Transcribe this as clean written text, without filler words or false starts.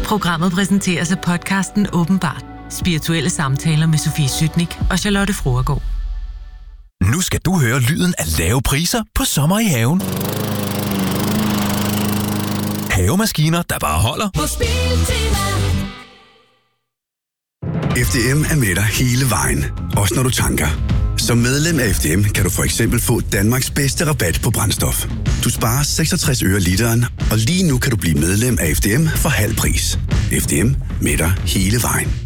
Programmet præsenteres af podcasten Åbenbart. Spirituelle samtaler med Sofie Sytnik og Charlotte Fruergaard. Nu skal du høre lyden af lave priser på sommer i haven. Havemaskiner, der bare holder. På Biltema. FDM er med dig hele vejen, også når du tanker. Som medlem af FDM kan du for eksempel få Danmarks bedste rabat på brændstof. Du sparer 66 øre literen, og lige nu kan du blive medlem af FDM for halv pris. FDM med dig hele vejen.